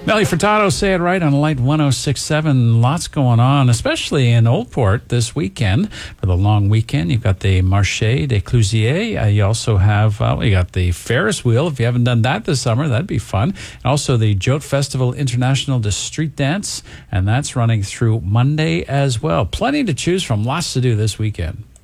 Melly Furtado, say it right on Light 106.7. Lots going on, especially in Old Port this weekend. For the long weekend, you've got the Marché des Clousiers. You also have, you got the Ferris wheel. If you haven't done that this summer, that'd be fun. And also the Jote Festival International de Street Dance, and that's running through Monday as well. Plenty to choose from, lots to do this weekend.